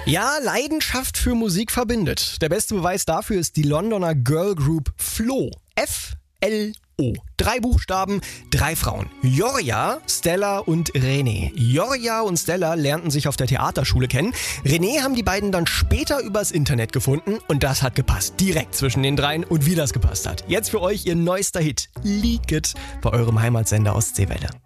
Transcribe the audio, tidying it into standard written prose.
Ja, Leidenschaft für Musik verbindet. Der beste Beweis dafür ist die Londoner Girl Group Flo. F-L-O. 3 Buchstaben, 3 Frauen. Jorja, Stella und René. Jorja und Stella lernten sich auf der Theaterschule kennen. René haben die beiden dann später übers Internet gefunden und das hat gepasst. Direkt zwischen den dreien und wie das gepasst hat. Jetzt für euch ihr neuester Hit, Leak It, bei eurem Heimatsender Ostseewelle.